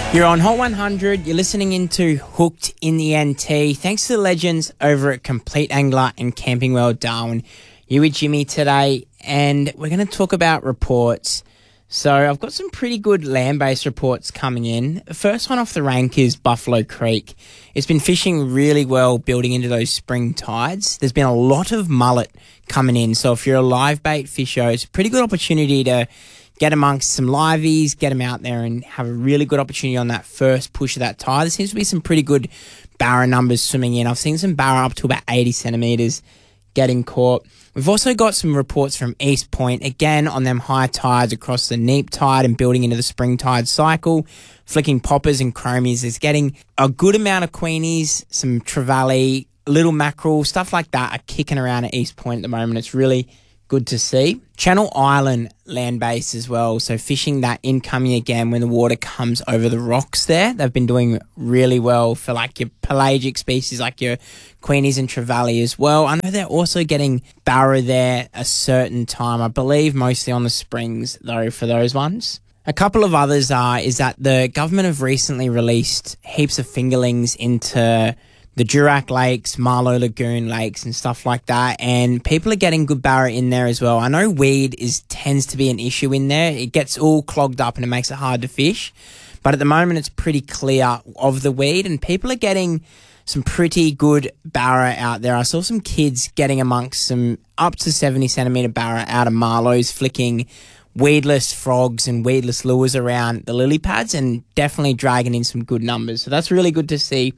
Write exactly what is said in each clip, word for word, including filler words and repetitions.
You're on Hot one hundred. You're listening into Hooked in the N T. Thanks to the legends over at Complete Angler and Camping World Darwin. You with Jimmy today, and we're going to talk about reports. So I've got some pretty good land-based reports coming in. The first one off the rank is Buffalo Creek. It's been fishing really well building into those spring tides. There's been a lot of mullet coming in. So if you're a live bait fisher, it's a pretty good opportunity to get amongst some liveys, get them out there and have a really good opportunity on that first push of that tide. There seems to be some pretty good barra numbers swimming in. I've seen some barra up to about eighty centimetres getting caught. We've also got some reports from East Point, again on them high tides across the neap tide and building into the spring tide cycle. Flicking poppers and chromies is getting a good amount of queenies, some trevally, little mackerel, stuff like that are kicking around at East Point at the moment. It's really good to see. Channel Island land base as well, so fishing that incoming again when the water comes over the rocks there. They've been doing really well for like your pelagic species like your queenies and trevally as well. I know they're also getting barra there a certain time, I believe mostly on the springs though for those ones. A couple of others are is that the government have recently released heaps of fingerlings into the Durack Lakes, Marlow Lagoon Lakes and stuff like that, and people are getting good barra in there as well. I know weed is tends to be an issue in there. It gets all clogged up and it makes it hard to fish, but at the moment it's pretty clear of the weed and people are getting some pretty good barra out there. I saw some kids getting amongst some up to seventy centimetre barra out of Marlows, flicking weedless frogs and weedless lures around the lily pads and definitely dragging in some good numbers. So that's really good to see.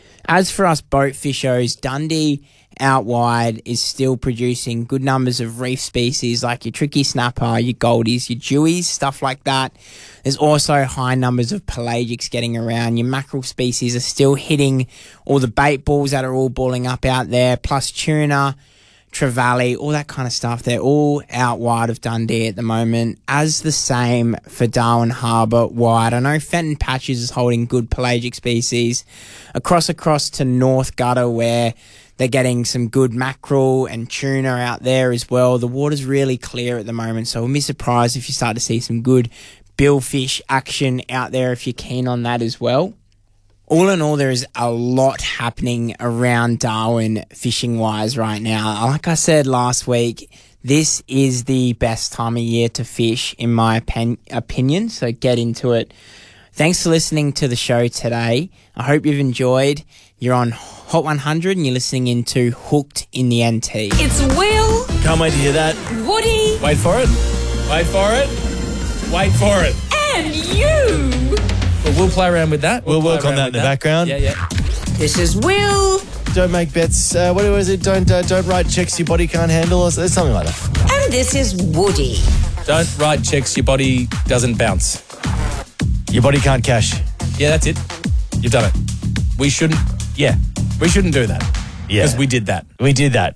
As for us boat fishers, Dundee out wide is still producing good numbers of reef species like your tricky snapper, your goldies, your dewies, stuff like that. There's also high numbers of pelagics getting around. Your mackerel species are still hitting all the bait balls that are all balling up out there, plus tuna, trevally, all that kind of stuff. They're all out wide of Dundee at the moment, as the same for Darwin Harbour wide. I know Fenton Patches is holding good pelagic species across across to North Gutter where they're getting some good mackerel and tuna out there as well. The water's really clear at the moment, so we'll be surprised if you start to see some good billfish action out there if you're keen on that as well. All in all, there is a lot happening around Darwin fishing-wise right now. Like I said last week, this is the best time of year to fish, in my pen- opinion, so get into it. Thanks for listening to the show today. I hope you've enjoyed. You're on Hot one hundred and you're listening into Hooked in the N T. It's Will. Can't wait to hear that. Woody. Wait for it. Wait for it. Wait for it. And you. Well, we'll play around with that. We'll, we'll work on that in the that. background. Yeah, yeah. This is Will. Don't make bets. Uh, what was it? Don't uh, don't write checks your body can't handle or something like that. And this is Woody. Don't write checks your body doesn't bounce. Your body can't cash. Yeah, that's it. You've done it. We shouldn't. Yeah, we shouldn't do that. Yeah, because we did that. We did that.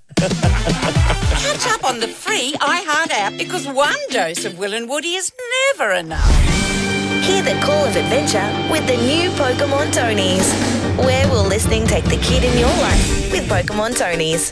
Catch up on the free iHeart app because one dose of Will and Woody is never enough. Hear the call of adventure with the new Pokemon Tonies. Where will listening take the kid in your life with Pokemon Tonies?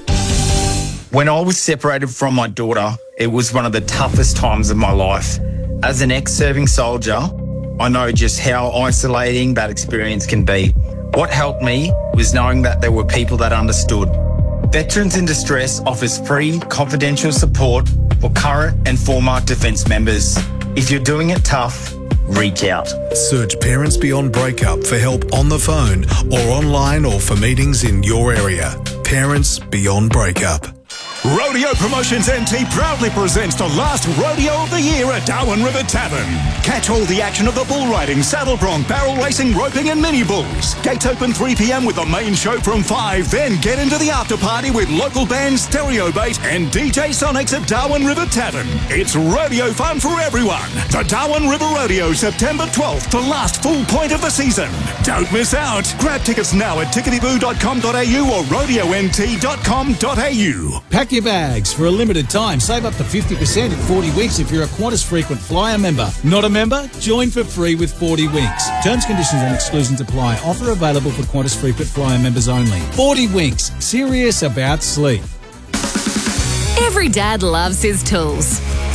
When I was separated from my daughter, it was one of the toughest times of my life. As an ex-serving soldier, I know just how isolating that experience can be. What helped me was knowing that there were people that understood. Veterans in Distress offers free, confidential support for current and former defence members. If you're doing it tough, reach out. Search Parents Beyond Breakup for help on the phone or online or for meetings in your area. Parents Beyond Breakup. Rodeo Promotions N T proudly presents the last rodeo of the year at Darwin River Tavern. Catch all the action of the bull riding, saddle bronc, barrel racing, roping and mini bulls. Gates open three p.m. with the main show from five. Then get into the after party with local bands Stereo Bait and D J Sonics at Darwin River Tavern. It's rodeo fun for everyone. The Darwin River Rodeo, September twelfth, the last full point of the season. Don't miss out. Grab tickets now at ticketyboo dot com dot a u or rodeo n t dot com dot a u. Pack your bags. For a limited time, save up to fifty percent at forty winks if you're a Qantas Frequent Flyer member. Not a member? Join for free with forty winks. Terms, conditions and exclusions apply. Offer available for Qantas Frequent Flyer members only. forty winks. Serious about sleep. Every dad loves his tools.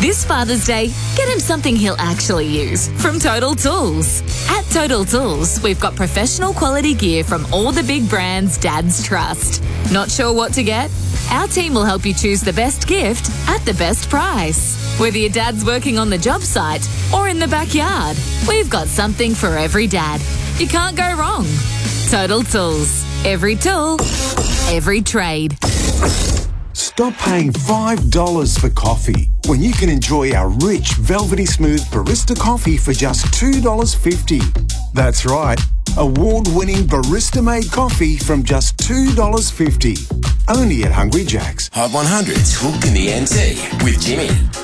This Father's Day, get him something he'll actually use from Total Tools. At Total Tools, we've got professional quality gear from all the big brands dads trust. Not sure what to get? Our team will help you choose the best gift at the best price. Whether your dad's working on the job site or in the backyard, we've got something for every dad. You can't go wrong. Total Tools. Every tool, every trade. Stop paying five dollars for coffee when you can enjoy our rich, velvety smooth barista coffee for just two dollars fifty. That's right, award-winning barista-made coffee from just two dollars fifty. Only at Hungry Jack's. Hot one hundred's Hooked in the N T with Jimmy.